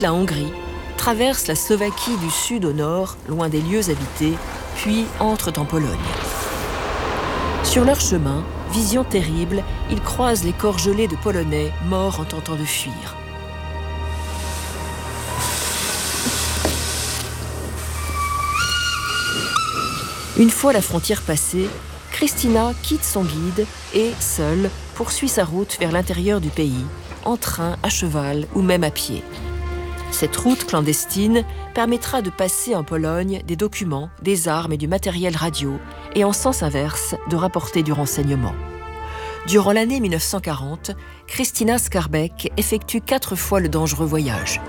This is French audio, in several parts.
La Hongrie traverse la Slovaquie du sud au nord, loin des lieux habités, puis entrent en Pologne. Sur leur chemin, vision terrible, ils croisent les corps gelés de Polonais morts en tentant de fuir. Une fois la frontière passée, Kristina quitte son guide et, seule, poursuit sa route vers l'intérieur du pays, en train, à cheval ou même à pied. Cette route clandestine permettra de passer en Pologne des documents, des armes et du matériel radio, et en sens inverse, de rapporter du renseignement. Durant l'année 1940, Kristina Skarbek effectue 4 fois le dangereux voyage.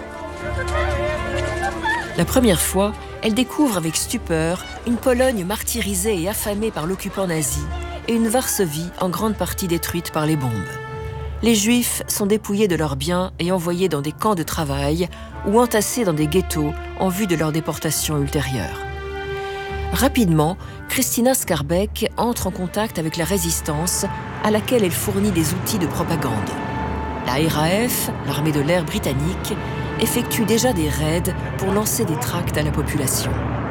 La première fois, elle découvre avec stupeur une Pologne martyrisée et affamée par l'occupant nazi et une Varsovie en grande partie détruite par les bombes. Les Juifs sont dépouillés de leurs biens et envoyés dans des camps de travail ou entassés dans des ghettos en vue de leur déportation ultérieure. Rapidement, Kristina Skarbek entre en contact avec la résistance à laquelle elle fournit des outils de propagande. La RAF, l'armée de l'air britannique, effectue déjà des raids pour lancer des tracts à la population.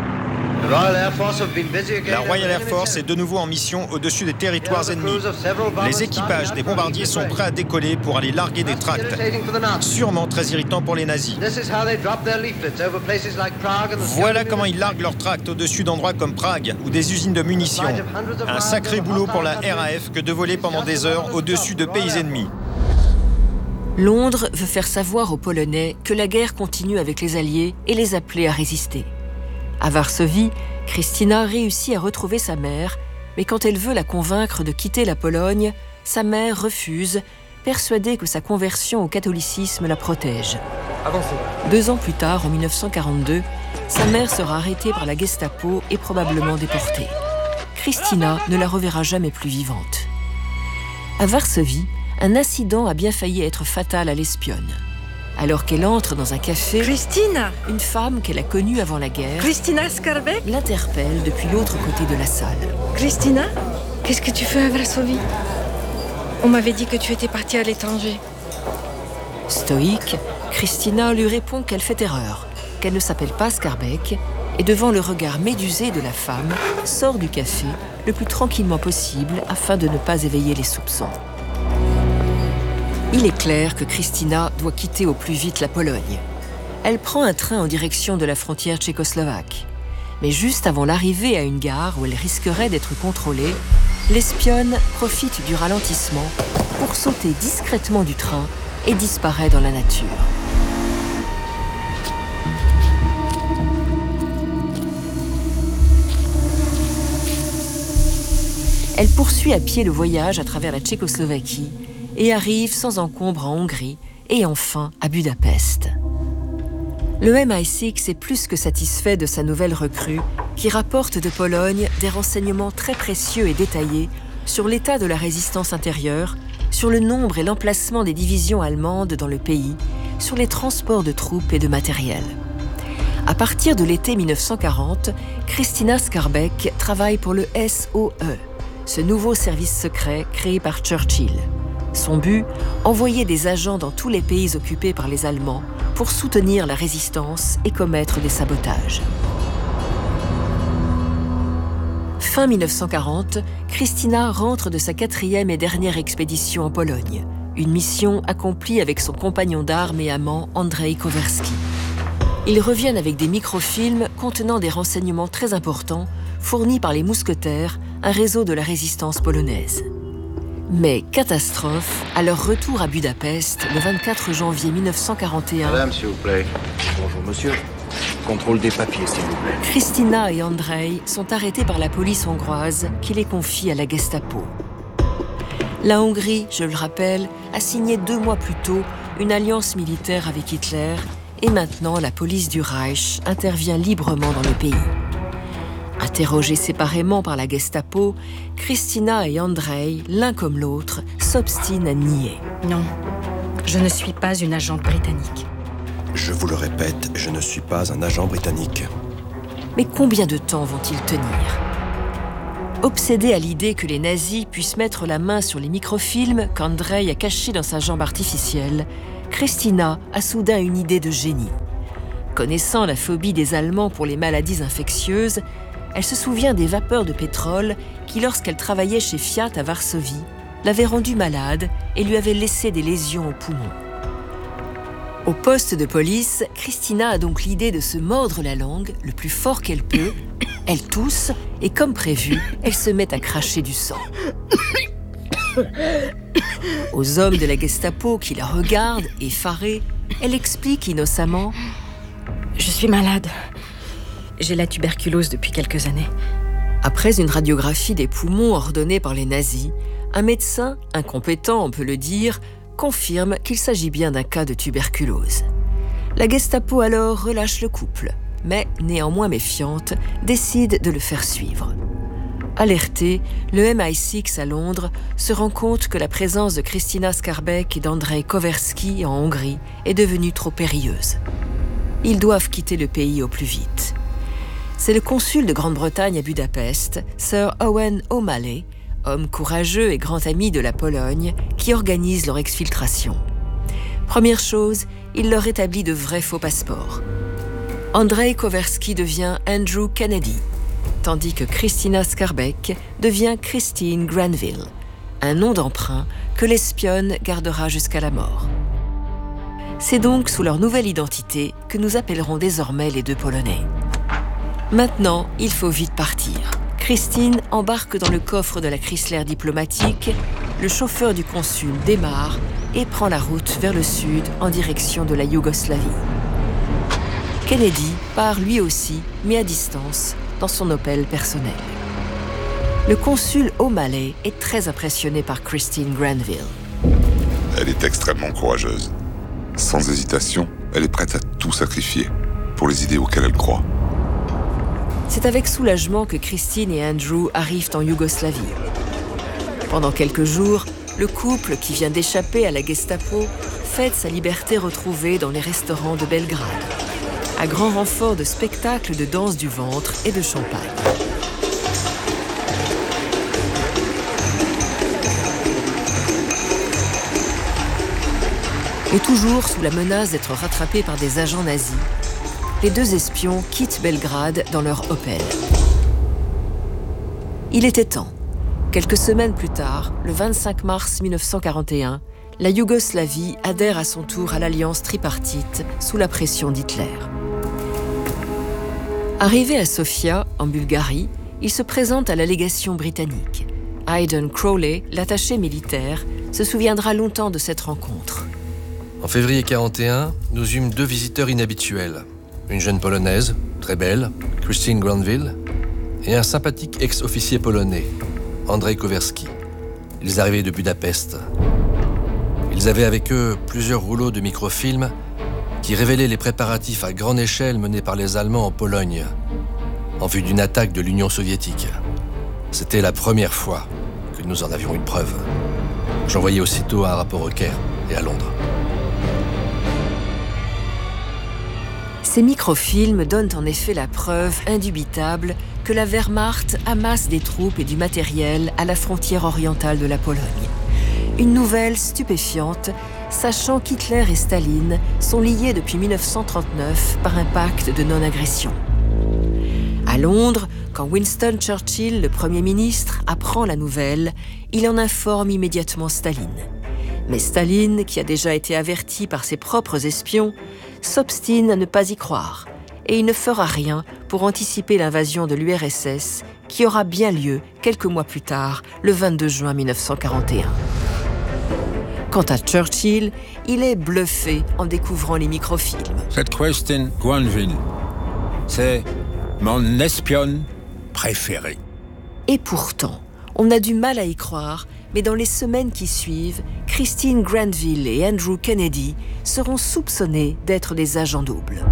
La Royal Air Force est de nouveau en mission au-dessus des territoires ennemis. Les équipages des bombardiers sont prêts à décoller pour aller larguer des tracts. Sûrement très irritant pour les nazis. Voilà comment ils larguent leurs tracts au-dessus d'endroits comme Prague ou des usines de munitions. Un sacré boulot pour la RAF que de voler pendant des heures au-dessus de pays ennemis. Londres veut faire savoir aux Polonais que la guerre continue avec les Alliés et les appeler à résister. À Varsovie, Kristina réussit à retrouver sa mère, mais quand elle veut la convaincre de quitter la Pologne, sa mère refuse, persuadée que sa conversion au catholicisme la protège. Avancez. 2 ans plus tard, en 1942, sa mère sera arrêtée par la Gestapo et probablement déportée. Kristina ne la reverra jamais plus vivante. À Varsovie, un incident a bien failli être fatal à l'espionne. Alors qu'elle entre dans un café, Kristina, une femme qu'elle a connue avant la guerre, Kristina Skarbek, l'interpelle depuis l'autre côté de la salle. Kristina, qu'est-ce que tu fais à Varsovie? On m'avait dit que tu étais partie à l'étranger. Stoïque, Kristina lui répond qu'elle fait erreur, qu'elle ne s'appelle pas Skarbek, et devant le regard médusé de la femme, sort du café le plus tranquillement possible afin de ne pas éveiller les soupçons. Il est clair que Kristina doit quitter au plus vite la Pologne. Elle prend un train en direction de la frontière tchécoslovaque. Mais juste avant l'arrivée à une gare où elle risquerait d'être contrôlée, l'espionne profite du ralentissement pour sauter discrètement du train et disparaît dans la nature. Elle poursuit à pied le voyage à travers la Tchécoslovaquie et arrive sans encombre en Hongrie et enfin à Budapest. Le MI6 est plus que satisfait de sa nouvelle recrue qui rapporte de Pologne des renseignements très précieux et détaillés sur l'état de la résistance intérieure, sur le nombre et l'emplacement des divisions allemandes dans le pays, sur les transports de troupes et de matériel. À partir de l'été 1940, Kristina Skarbek travaille pour le SOE, ce nouveau service secret créé par Churchill. Son but, envoyer des agents dans tous les pays occupés par les Allemands pour soutenir la résistance et commettre des sabotages. Fin 1940, Kristina rentre de sa 4e et dernière expédition en Pologne, une mission accomplie avec son compagnon d'armes et amant Andrzej Kowerski. Ils reviennent avec des microfilms contenant des renseignements très importants fournis par les mousquetaires, un réseau de la résistance polonaise. Mais catastrophe, à leur retour à Budapest, le 24 janvier 1941... Madame, s'il vous plaît. Bonjour, monsieur. Contrôle des papiers, s'il vous plaît. Kristina et Andrzej sont arrêtés par la police hongroise qui les confie à la Gestapo. La Hongrie, je le rappelle, a signé 2 mois plus tôt une alliance militaire avec Hitler et maintenant la police du Reich intervient librement dans le pays. Interrogés séparément par la Gestapo, Kristina et Andrzej, l'un comme l'autre, s'obstinent à nier. Non, je ne suis pas une agente britannique. Je vous le répète, je ne suis pas un agent britannique. Mais combien de temps vont-ils tenir ? Obsédés à l'idée que les nazis puissent mettre la main sur les microfilms qu'Andrzej a cachés dans sa jambe artificielle, Christina a soudain une idée de génie. Connaissant la phobie des Allemands pour les maladies infectieuses, elle se souvient des vapeurs de pétrole qui, lorsqu'elle travaillait chez Fiat à Varsovie, l'avaient rendue malade et lui avaient laissé des lésions aux poumons. Au poste de police, Christina a donc l'idée de se mordre la langue le plus fort qu'elle peut. Elle tousse et, comme prévu, elle se met à cracher du sang. Aux hommes de la Gestapo qui la regardent, effarés, elle explique innocemment « Je suis malade. J'ai la tuberculose depuis quelques années. » Après une radiographie des poumons ordonnée par les nazis, un médecin, incompétent on peut le dire, confirme qu'il s'agit bien d'un cas de tuberculose. La Gestapo alors relâche le couple, mais néanmoins méfiante, décide de le faire suivre. Alerté, le MI6 à Londres se rend compte que la présence de Christina Skarbek et d'Andrei Kowerski en Hongrie est devenue trop périlleuse. Ils doivent quitter le pays au plus vite. C'est le consul de Grande-Bretagne à Budapest, Sir Owen O'Malley, homme courageux et grand ami de la Pologne, qui organise leur exfiltration. Première chose, il leur établit de vrais faux passeports. Andrei Kowerski devient Andrew Kennedy, tandis que Christina Skarbek devient Christine Granville, un nom d'emprunt que l'espionne gardera jusqu'à la mort. C'est donc sous leur nouvelle identité que nous appellerons désormais les deux Polonais. Maintenant, il faut vite partir. Christine embarque dans le coffre de la Chrysler diplomatique, le chauffeur du consul démarre et prend la route vers le sud en direction de la Yougoslavie. Kennedy part lui aussi, mais à distance, dans son Opel personnel. Le consul O'Malley est très impressionné par Christine Granville. Elle est extrêmement courageuse. Sans hésitation, elle est prête à tout sacrifier pour les idées auxquelles elle croit. C'est avec soulagement que Christine et Andrew arrivent en Yougoslavie. Pendant quelques jours, le couple qui vient d'échapper à la Gestapo fête sa liberté retrouvée dans les restaurants de Belgrade, à grand renfort de spectacles de danse du ventre et de champagne. Et toujours sous la menace d'être rattrapés par des agents nazis, les deux espions quittent Belgrade dans leur Opel. Il était temps. Quelques semaines plus tard, le 25 mars 1941, la Yougoslavie adhère à son tour à l'alliance tripartite sous la pression d'Hitler. Arrivé à Sofia, en Bulgarie, il se présente à la légation britannique. Aidan Crowley, l'attaché militaire, se souviendra longtemps de cette rencontre. En février 1941, nous eûmes deux visiteurs inhabituels. Une jeune Polonaise, très belle, Christine Granville, et un sympathique ex-officier polonais, Andrei Kowerski. Ils arrivaient de Budapest. Ils avaient avec eux plusieurs rouleaux de microfilms qui révélaient les préparatifs à grande échelle menés par les Allemands en Pologne, en vue d'une attaque de l'Union soviétique. C'était la première fois que nous en avions une preuve. J'envoyai aussitôt un rapport au Caire et à Londres. Ces microfilms donnent en effet la preuve indubitable que la Wehrmacht amasse des troupes et du matériel à la frontière orientale de la Pologne. Une nouvelle stupéfiante, sachant qu'Hitler et Staline sont liés depuis 1939 par un pacte de non-agression. À Londres, quand Winston Churchill, le Premier ministre, apprend la nouvelle, il en informe immédiatement Staline. Mais Staline, qui a déjà été averti par ses propres espions, s'obstine à ne pas y croire, et il ne fera rien pour anticiper l'invasion de l'URSS qui aura bien lieu quelques mois plus tard, le 22 juin 1941. Quant à Churchill, il est bluffé en découvrant les microfilms. Cette Christine Granville, c'est mon espionne préférée. Et pourtant, on a du mal à y croire, mais dans les semaines qui suivent, Christine Granville et Andrew Kennedy seront soupçonnés d'être des agents doubles.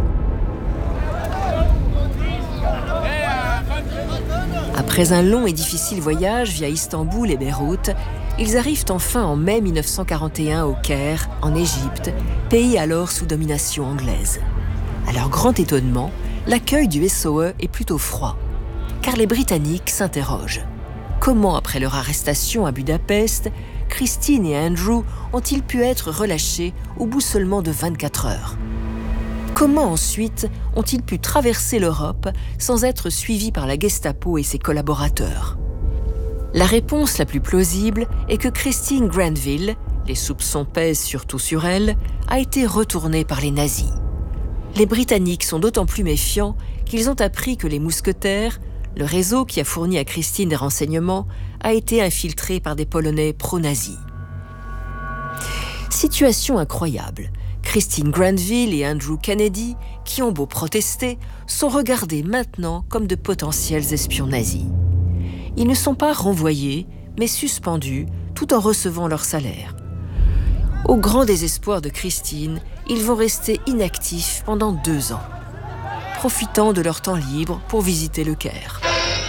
Après un long et difficile voyage via Istanbul et Beyrouth, ils arrivent enfin en mai 1941 au Caire, en Égypte, pays alors sous domination anglaise. À leur grand étonnement, l'accueil du SOE est plutôt froid, car les Britanniques s'interrogent. Comment, après leur arrestation à Budapest, Christine et Andrew ont-ils pu être relâchés au bout seulement de 24 heures? Comment ensuite ont-ils pu traverser l'Europe sans être suivis par la Gestapo et ses collaborateurs? La réponse la plus plausible est que Christine Granville, les soupçons pèsent surtout sur elle, a été retournée par les nazis. Les Britanniques sont d'autant plus méfiants qu'ils ont appris que les mousquetaires, le réseau qui a fourni à Christine des renseignements, a été infiltré par des Polonais pro-nazis. Situation incroyable. Christine Granville et Andrew Kennedy, qui ont beau protester, sont regardés maintenant comme de potentiels espions nazis. Ils ne sont pas renvoyés, mais suspendus, tout en recevant leur salaire. Au grand désespoir de Christine, ils vont rester inactifs pendant 2 ans, profitant de leur temps libre pour visiter le Caire.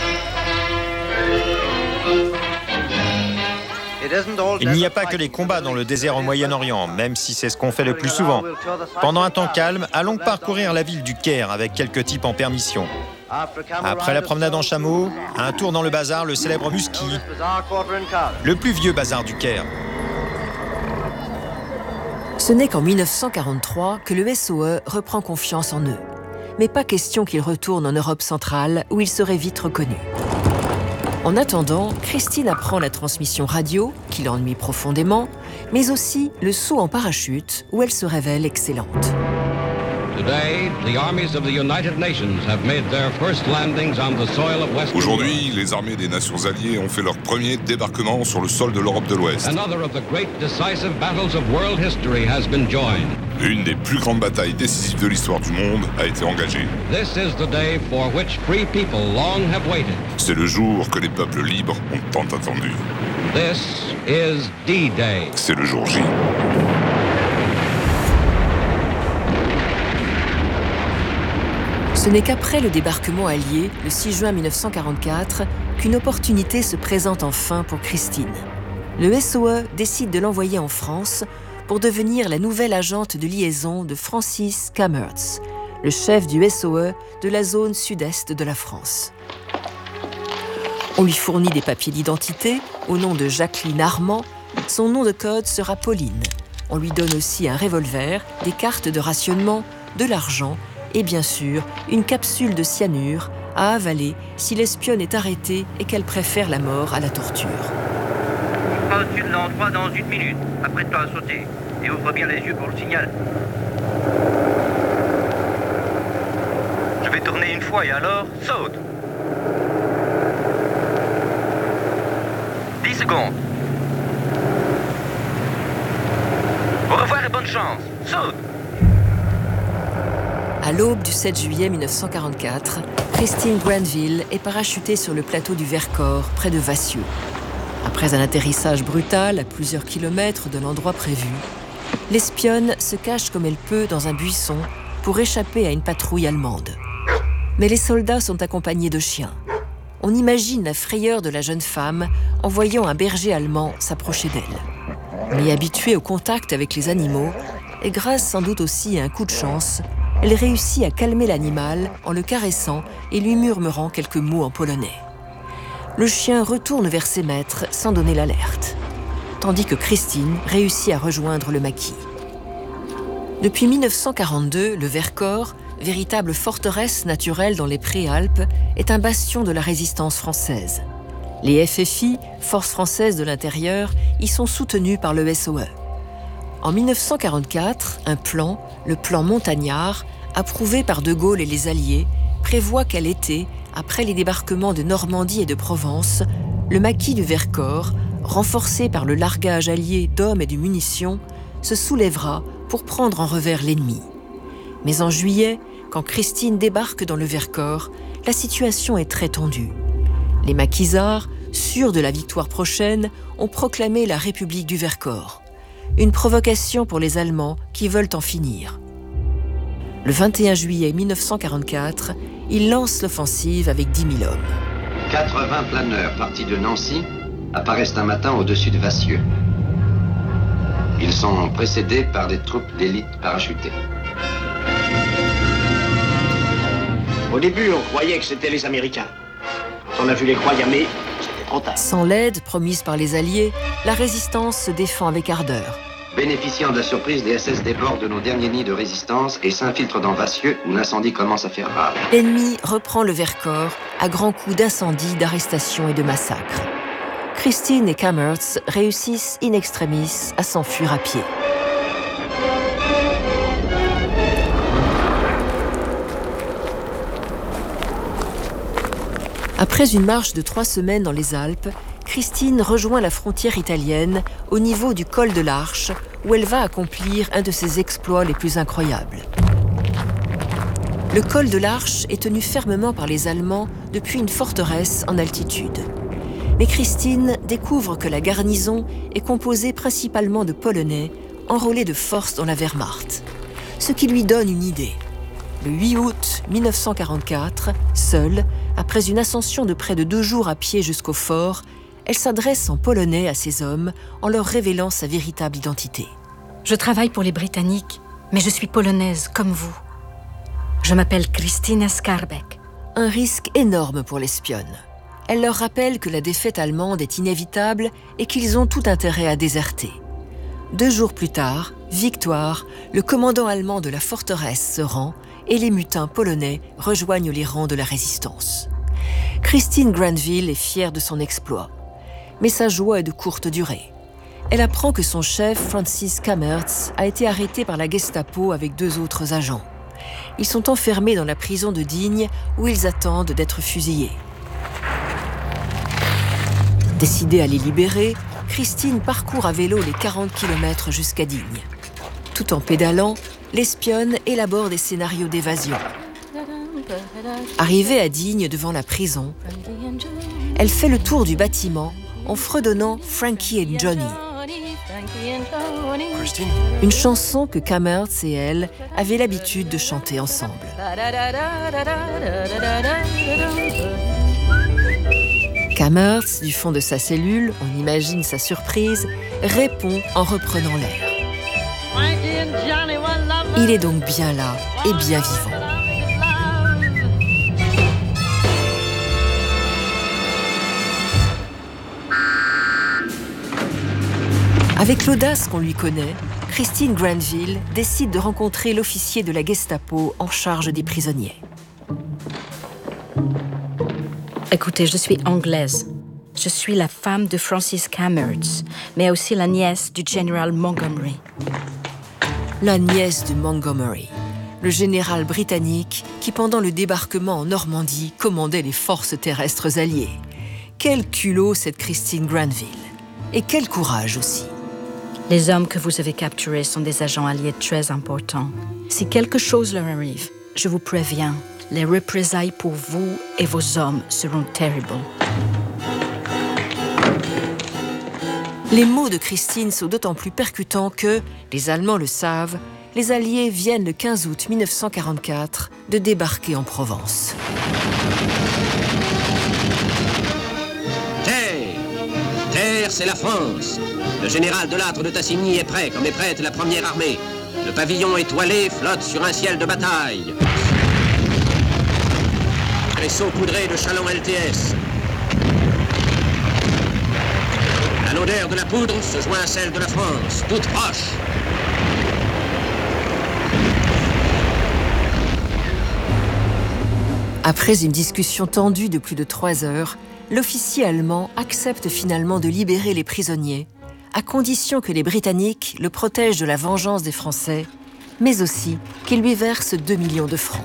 Il n'y a pas que les combats dans le désert au Moyen-Orient, même si c'est ce qu'on fait le plus souvent. Pendant un temps calme, allons parcourir la ville du Caire avec quelques types en permission. Après la promenade en chameau, un tour dans le bazar, le célèbre Muski, le plus vieux bazar du Caire. Ce n'est qu'en 1943 que le SOE reprend confiance en eux. Mais pas question qu'ils retournent en Europe centrale, où ils seraient vite reconnus. En attendant, Christine apprend la transmission radio, qui l'ennuie profondément, mais aussi le saut en parachute, où elle se révèle excellente. Aujourd'hui, les armées des Nations Alliées ont fait leur premier débarquement sur le sol de l'Europe de l'Ouest. Une des plus grandes batailles décisives de l'histoire du monde a été engagée. C'est le jour que les peuples libres ont tant attendu. C'est le jour J. Ce n'est qu'après le débarquement allié, le 6 juin 1944, qu'une opportunité se présente enfin pour Christine. Le SOE décide de l'envoyer en France pour devenir la nouvelle agente de liaison de Francis Kammertz, le chef du SOE de la zone sud-est de la France. On lui fournit des papiers d'identité au nom de Jacqueline Armand. Son nom de code sera Pauline. On lui donne aussi un revolver, des cartes de rationnement, de l'argent et bien sûr une capsule de cyanure à avaler si l'espionne est arrêtée et qu'elle préfère la mort à la torture. Pas au-dessus de l'endroit dans 1 minute. Apprête-toi à sauter et ouvre bien les yeux pour le signal. Je vais tourner une fois et alors, saute. 10 secondes. Au revoir et bonne chance. Saute. À l'aube du 7 juillet 1944, Christine Granville est parachutée sur le plateau du Vercors, près de Vassieux. Après un atterrissage brutal à plusieurs kilomètres de l'endroit prévu, l'espionne se cache comme elle peut dans un buisson pour échapper à une patrouille allemande. Mais les soldats sont accompagnés de chiens. On imagine la frayeur de la jeune femme en voyant un berger allemand s'approcher d'elle. Mais habituée au contact avec les animaux, et grâce sans doute aussi à un coup de chance, elle réussit à calmer l'animal en le caressant et lui murmurant quelques mots en polonais. Le chien retourne vers ses maîtres sans donner l'alerte, tandis que Christine réussit à rejoindre le maquis. Depuis 1942, le Vercors, véritable forteresse naturelle dans les Préalpes, est un bastion de la résistance française. Les FFI, Forces françaises de l'intérieur, y sont soutenus par le SOE. En 1944, un plan, le plan Montagnard, approuvé par De Gaulle et les Alliés, prévoit qu'à l'été, après les débarquements de Normandie et de Provence, le maquis du Vercors, renforcé par le largage allié d'hommes et de munitions, se soulèvera pour prendre en revers l'ennemi. Mais en juillet, quand Christine débarque dans le Vercors, la situation est très tendue. Les maquisards, sûrs de la victoire prochaine, ont proclamé la République du Vercors. Une provocation pour les Allemands qui veulent en finir. Le 21 juillet 1944, ils lancent l'offensive avec 10 000 hommes. 80 planeurs partis de Nancy apparaissent un matin au-dessus de Vassieux. Ils sont précédés par des troupes d'élite parachutées. Au début, on croyait que c'était les Américains. Quand on a vu les croix gammées, c'était trop tard. Sans l'aide promise par les Alliés, la résistance se défend avec ardeur. Bénéficiant de la surprise, les SS débordent de nos derniers nids de résistance et s'infiltrent dans Vassieux, où l'incendie commence à faire rage. L'ennemi reprend le Vercors à grands coups d'incendie, d'arrestations et de massacres. Christine et Cammertz réussissent in extremis à s'enfuir à pied. Après une marche de 3 semaines dans les Alpes, Christine rejoint la frontière italienne au niveau du col de l'Arche, où elle va accomplir un de ses exploits les plus incroyables. Le col de l'Arche est tenu fermement par les Allemands depuis une forteresse en altitude. Mais Christine découvre que la garnison est composée principalement de Polonais enrôlés de force dans la Wehrmacht, ce qui lui donne une idée. Le 8 août 1944, seule, après une ascension de près de 2 jours à pied jusqu'au fort, elle s'adresse en polonais à ses hommes en leur révélant sa véritable identité. Je travaille pour les Britanniques, mais je suis polonaise comme vous. Je m'appelle Krystyna Skarbek. Un risque énorme pour l'espionne. Elle leur rappelle que la défaite allemande est inévitable et qu'ils ont tout intérêt à déserter. 2 jours plus tard, victoire, le commandant allemand de la forteresse se rend et les mutins polonais rejoignent les rangs de la résistance. Christine Granville est fière de son exploit. Mais sa joie est de courte durée. Elle apprend que son chef, Francis Cammertz, a été arrêté par la Gestapo avec 2 autres agents. Ils sont enfermés dans la prison de Digne où ils attendent d'être fusillés. Décidée à les libérer, Christine parcourt à vélo les 40 km jusqu'à Digne. Tout en pédalant, l'espionne élabore des scénarios d'évasion. Arrivée à Digne devant la prison, elle fait le tour du bâtiment en fredonnant Frankie and Johnny. Christine ? Une chanson que Cammertz et elle avaient l'habitude de chanter ensemble. Cammertz, du fond de sa cellule, on imagine sa surprise, répond en reprenant l'air. Il est donc bien là et bien vivant. Avec l'audace qu'on lui connaît, Christine Granville décide de rencontrer l'officier de la Gestapo en charge des prisonniers. Écoutez, je suis anglaise. Je suis la femme de Francis Cammertz, mais aussi la nièce du général Montgomery. La nièce de Montgomery, le général britannique qui, pendant le débarquement en Normandie, commandait les forces terrestres alliées. Quel culot cette Christine Granville. Et quel courage aussi. Les hommes que vous avez capturés sont des agents alliés très importants. Si quelque chose leur arrive, je vous préviens, les représailles pour vous et vos hommes seront terribles. Les mots de Christine sont d'autant plus percutants que, les Allemands le savent, les Alliés viennent le 15 août 1944 de débarquer en Provence. Terre, c'est la France. Le général Delattre de Tassigny est prêt, comme est prête la première armée. Le pavillon étoilé flotte sur un ciel de bataille. Vaisseau poudré de Chalon LTS. À l'odeur de la poudre se joint celle de la France, toute proche. Après une discussion tendue de plus de 3 heures, l'officier allemand accepte finalement de libérer les prisonniers, à condition que les Britanniques le protègent de la vengeance des Français, mais aussi qu'ils lui versent 2 millions de francs.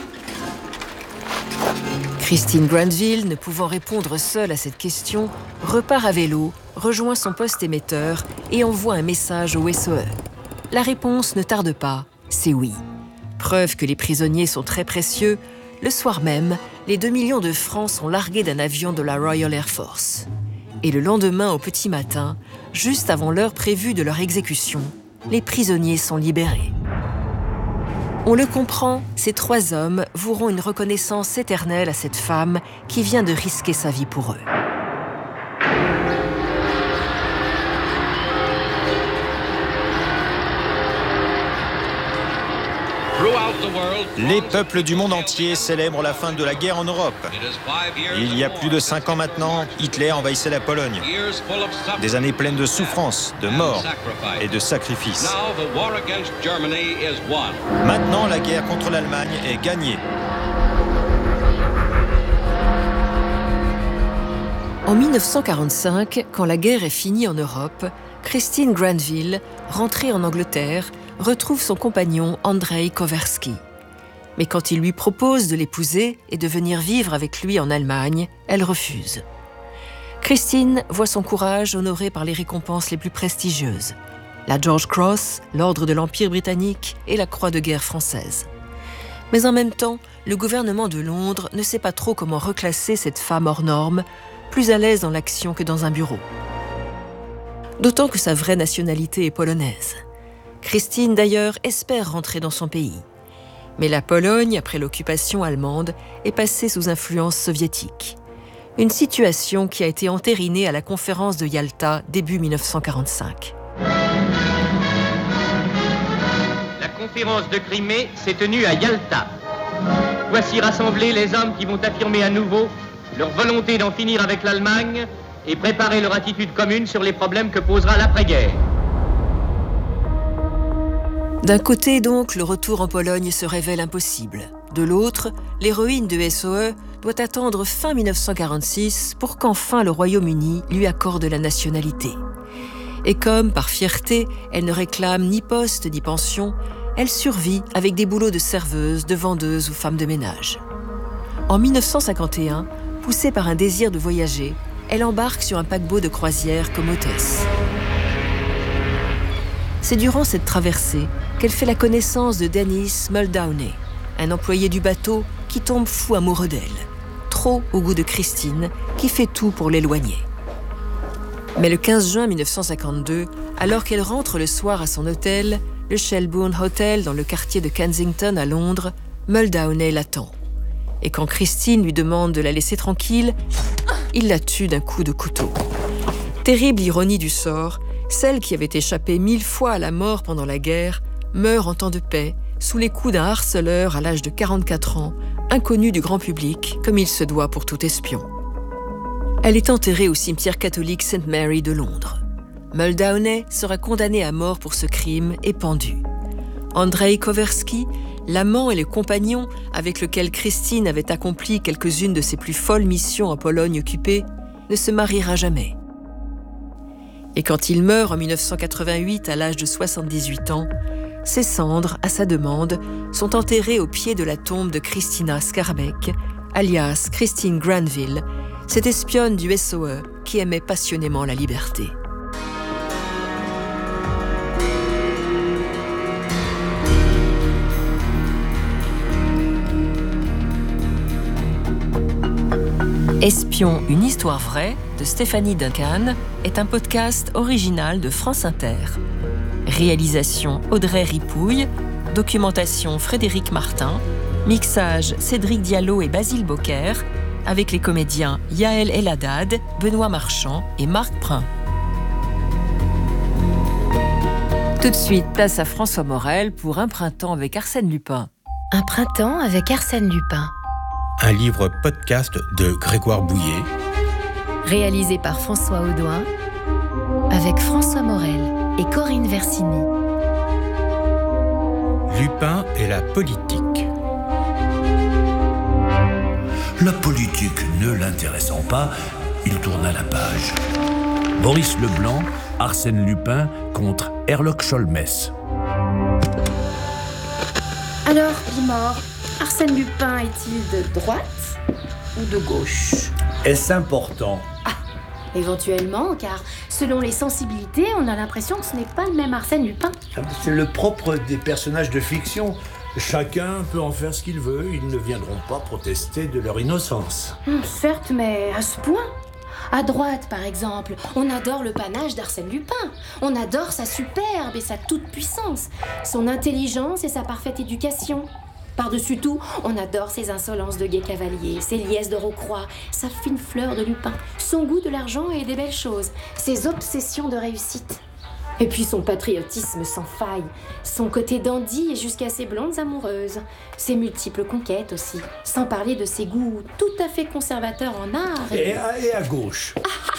Christine Granville, ne pouvant répondre seule à cette question, repart à vélo, rejoint son poste émetteur et envoie un message au SOE. La réponse ne tarde pas, c'est oui. Preuve que les prisonniers sont très précieux, le soir même, les 2 millions de francs sont largués d'un avion de la Royal Air Force. Et le lendemain au petit matin, juste avant l'heure prévue de leur exécution, les prisonniers sont libérés. On le comprend, ces 3 hommes voueront une reconnaissance éternelle à cette femme qui vient de risquer sa vie pour eux. Throughout the world, Les peuples du monde entier célèbrent la fin de la guerre en Europe. Il y a plus de 5 ans maintenant, Hitler envahissait la Pologne. Des années pleines de souffrance, de mort et de sacrifices. Maintenant, la guerre contre l'Allemagne est gagnée. En 1945, quand la guerre est finie en Europe, Christine Granville, rentrée en Angleterre, retrouve son compagnon Andrei Kowerski. Mais quand il lui propose de l'épouser et de venir vivre avec lui en Allemagne, elle refuse. Christine voit son courage honoré par les récompenses les plus prestigieuses. La George Cross, l'Ordre de l'Empire britannique et la Croix de guerre française. Mais en même temps, le gouvernement de Londres ne sait pas trop comment reclasser cette femme hors norme, plus à l'aise dans l'action que dans un bureau. D'autant que sa vraie nationalité est polonaise. Christine, d'ailleurs, espère rentrer dans son pays. Mais la Pologne, après l'occupation allemande, est passée sous influence soviétique. Une situation qui a été entérinée à la conférence de Yalta début 1945. La conférence de Crimée s'est tenue à Yalta. Voici rassemblés les hommes qui vont affirmer à nouveau leur volonté d'en finir avec l'Allemagne et préparer leur attitude commune sur les problèmes que posera l'après-guerre. D'un côté donc, le retour en Pologne se révèle impossible. De l'autre, l'héroïne de SOE doit attendre fin 1946 pour qu'enfin le Royaume-Uni lui accorde la nationalité. Et comme, par fierté, elle ne réclame ni poste ni pension, elle survit avec des boulots de serveuse, de vendeuse ou femme de ménage. En 1951, poussée par un désir de voyager, elle embarque sur un paquebot de croisière comme hôtesse. C'est durant cette traversée qu'elle fait la connaissance de Dennis Muldowney, un employé du bateau qui tombe fou amoureux d'elle. Trop au goût de Christine, qui fait tout pour l'éloigner. Mais le 15 juin 1952, alors qu'elle rentre le soir à son hôtel, le Shelbourne Hotel dans le quartier de Kensington à Londres, Muldowney l'attend. Et quand Christine lui demande de la laisser tranquille, il la tue d'un coup de couteau. Terrible ironie du sort, celle qui avait échappé 1000 fois à la mort pendant la guerre meurt en temps de paix, sous les coups d'un harceleur à l'âge de 44 ans, inconnu du grand public, comme il se doit pour tout espion. Elle est enterrée au cimetière catholique St. Mary de Londres. Muldowney sera condamné à mort pour ce crime et pendu. Andrei Kowerski, l'amant et le compagnon avec lequel Christine avait accompli quelques-unes de ses plus folles missions en Pologne occupée, ne se mariera jamais. Et quand il meurt en 1988 à l'âge de 78 ans, ses cendres, à sa demande, sont enterrées au pied de la tombe de Christina Skarbek, alias Christine Granville, cette espionne du SOE qui aimait passionnément la liberté. Espion, une histoire vraie de Stéphanie Duncan est un podcast original de France Inter. Réalisation Audrey Ripouille, documentation Frédéric Martin, mixage Cédric Diallo et Basile Bocquer, avec les comédiens Yael Eladad, Benoît Marchand et Marc Prin. Tout de suite, place à François Morel pour Un printemps avec Arsène Lupin. Un printemps avec Arsène Lupin. Un livre podcast de Grégoire Bouillet. Réalisé par François Audouin, avec François Morel et Corinne Versini. Lupin et la politique. La politique ne l'intéressant pas, il tourna la page. Boris Leblanc, Arsène Lupin contre Herlock Sholmès. Alors, Bimor, Arsène Lupin est-il de droite ou de gauche ? Est-ce important ? Éventuellement, car selon les sensibilités, on a l'impression que ce n'est pas le même Arsène Lupin. C'est le propre des personnages de fiction. Chacun peut en faire ce qu'il veut, ils ne viendront pas protester de leur innocence. Certes, mais à ce point. À droite, par exemple, on adore le panache d'Arsène Lupin. On adore sa superbe et sa toute-puissance, son intelligence et sa parfaite éducation. Par-dessus tout, on adore ses insolences de gai cavalier, ses liesses de Rocroi, sa fine fleur de Lupin, son goût de l'argent et des belles choses, ses obsessions de réussite. Et puis son patriotisme sans faille, son côté dandy et jusqu'à ses blondes amoureuses, ses multiples conquêtes aussi, sans parler de ses goûts tout à fait conservateurs en art. Et à gauche?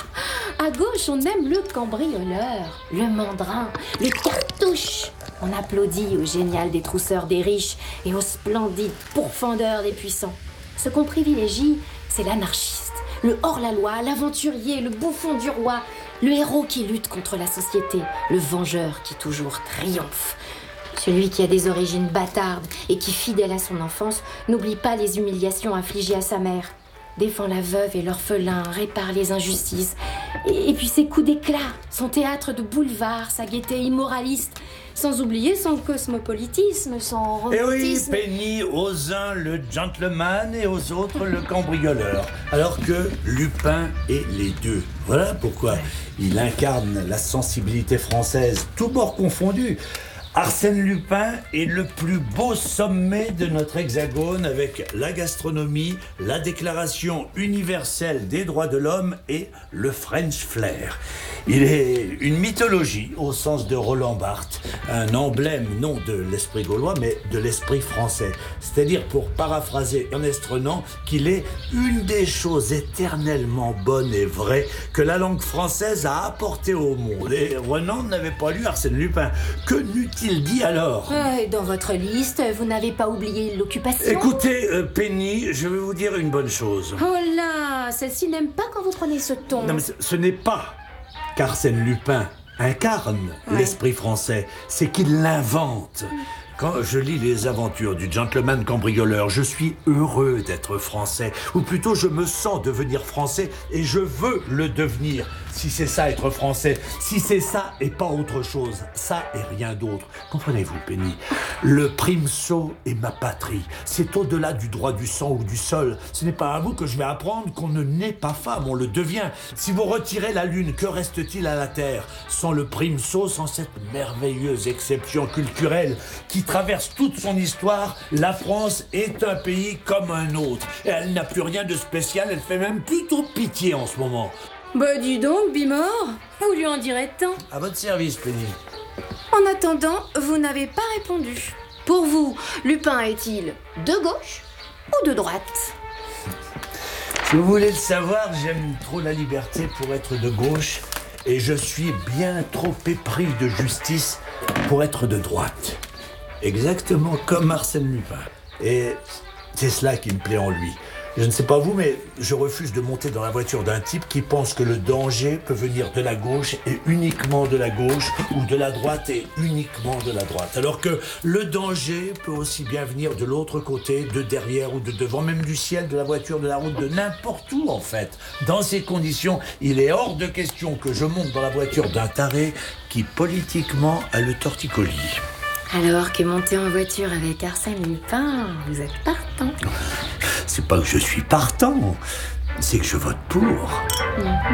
À gauche, on aime le cambrioleur, le mandrin, le cartouche. On applaudit au génial des trousseurs des riches et au splendide pourfendeur des puissants. Ce qu'on privilégie, c'est l'anarchiste, le hors-la-loi, l'aventurier, le bouffon du roi, le héros qui lutte contre la société, le vengeur qui toujours triomphe. Celui qui a des origines bâtardes et qui, fidèle à son enfance, n'oublie pas les humiliations infligées à sa mère, défend la veuve et l'orphelin, répare les injustices. Et puis ses coups d'éclat, son théâtre de boulevard, sa gaieté immoraliste, sans oublier son cosmopolitisme, son romantisme. Et oui, Penny, aux uns le gentleman et aux autres le cambrioleur. Alors que Lupin est les deux. Voilà pourquoi il incarne la sensibilité française, tous bords confondus. Arsène Lupin est le plus beau sommet de notre hexagone avec la gastronomie, la déclaration universelle des droits de l'homme et le French flair. Il est une mythologie au sens de Roland Barthes, un emblème non de l'esprit gaulois mais de l'esprit français. C'est-à-dire, pour paraphraser Ernest Renan, qu'il est une des choses éternellement bonnes et vraies que la langue française a apportées au monde. Et Renan n'avait pas lu Arsène Lupin. Que n'eût-il dit alors? Dans votre liste, vous n'avez pas oublié l'occupation? Écoutez, Penny, je vais vous dire une bonne chose. Oh là, celle-ci n'aime pas quand vous prenez ce ton. Non, mais ce n'est pas qu'Arsène Lupin incarne l'esprit français, c'est qu'il l'invente. Quand je lis les aventures du gentleman cambrioleur, je suis heureux d'être français. Ou plutôt, je me sens devenir français et je veux le devenir. Si c'est ça, être français. Si c'est ça et pas autre chose. Ça et rien d'autre. Comprenez-vous, Penny? Le primso est ma patrie. C'est au-delà du droit du sang ou du sol. Ce n'est pas à vous que je vais apprendre qu'on ne naît pas femme, on le devient. Si vous retirez la lune, que reste-t-il à la terre? Sans le primso, sans cette merveilleuse exception culturelle qui traverse toute son histoire, la France est un pays comme un autre. Et elle n'a plus rien de spécial, elle fait même plutôt pitié en ce moment. Bah dis donc, Bimor, vous lui en direz tant. À votre service, Penny. En attendant, vous n'avez pas répondu. Pour vous, Lupin est-il de gauche ou de droite? Si vous voulez le savoir, j'aime trop la liberté pour être de gauche et je suis bien trop épris de justice pour être de droite. Exactement comme Arsène Lupin. Et c'est cela qui me plaît en lui. Je ne sais pas vous, mais je refuse de monter dans la voiture d'un type qui pense que le danger peut venir de la gauche et uniquement de la gauche, ou de la droite et uniquement de la droite. Alors que le danger peut aussi bien venir de l'autre côté, de derrière ou de devant, même du ciel, de la voiture, de la route, de n'importe où en fait. Dans ces conditions, il est hors de question que je monte dans la voiture d'un taré qui politiquement a le torticolis. Alors que monter en voiture avec Arsène Lupin, vous êtes partant. C'est pas que je suis partant, c'est que je vote pour.